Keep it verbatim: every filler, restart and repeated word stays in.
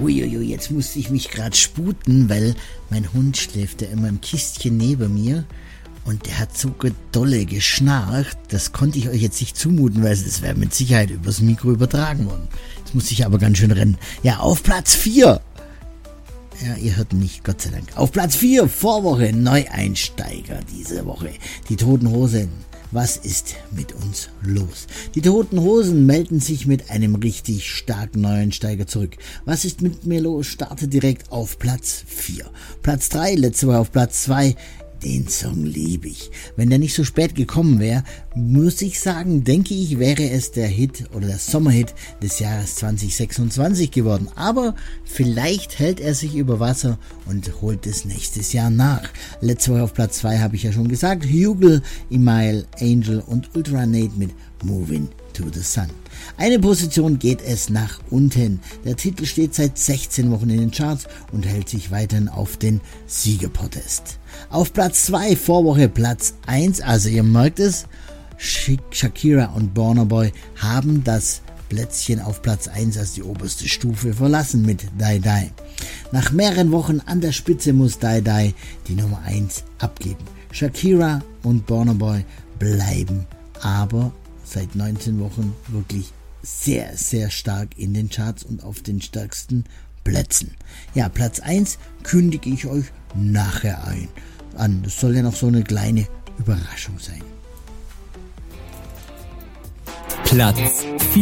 Uiuiui, jetzt musste ich mich gerade sputen, weil mein Hund schläft ja immer im Kistchen neben mir und der hat so dolle geschnarcht, das konnte ich euch jetzt nicht zumuten, weil das wäre mit Sicherheit übers Mikro übertragen worden. Jetzt musste ich aber ganz schön rennen. Ja, auf Platz vier. Ja, ihr hört nicht, Gott sei Dank. Auf Platz vier, Vorwoche, Neueinsteiger diese Woche. Die Toten Hosen. Was ist mit uns los? Die Toten Hosen melden sich mit einem richtig starken Neueinsteiger zurück. Was ist mit mir los? Startet direkt auf Platz vier. Platz drei, letzte Woche auf Platz zwei. Den Song liebe ich. Wenn der nicht so spät gekommen wäre, muss ich sagen, denke ich, wäre es der Hit oder der Sommerhit des Jahres zwanzig sechsundzwanzig geworden. Aber vielleicht hält er sich über Wasser und holt es nächstes Jahr nach. Letzte Woche auf Platz zwei habe ich ja schon gesagt. Hugel, Email, Angel und Ultranate mit Moving to the Sun. Eine Position geht es nach unten. Der Titel steht seit sechzehn Wochen in den Charts und hält sich weiterhin auf den Siegerpodest. Auf Platz zwei, Vorwoche Platz eins, also ihr merkt es, Shakira und Burna Boy haben das Plätzchen auf Platz eins als die oberste Stufe verlassen mit Die Die. Nach mehreren Wochen an der Spitze muss Die Die die Nummer eins abgeben. Shakira und Burna Boy bleiben aber seit neunzehn Wochen wirklich sehr, sehr stark in den Charts und auf den stärksten Plätzen. Ja, Platz eins kündige ich euch nachher ein. An. Das soll ja noch so eine kleine Überraschung sein. Platz vier.